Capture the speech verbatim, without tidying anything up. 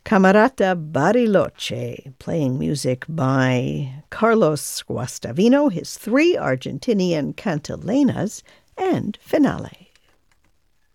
Camerata Bariloche, playing music by Carlos Guastavino, his three Argentinian cantilenas, and Finale.